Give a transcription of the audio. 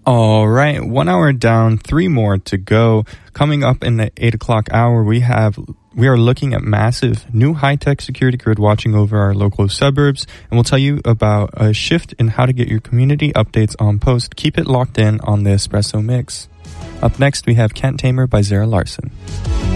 All right, 1 hour down, 3 more to go. Coming up in the 8 o'clock hour, we are looking at massive new high-tech security grid watching over our local suburbs, and we'll tell you about a shift in how to get your community updates on post. Keep it locked in on the Espresso Mix. Up next, we have Can't Tamer by Zara Larsson.